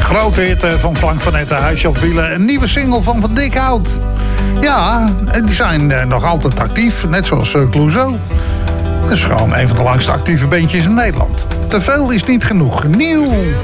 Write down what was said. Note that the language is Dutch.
grote hit van Frank van Etten, Huisje op Wielen. Een nieuwe single van Dick Hout. Ja, die zijn nog altijd actief, net zoals Clouseau. Dat is gewoon een van de langste actieve bandjes in Nederland. Te veel is niet genoeg. Nieuw!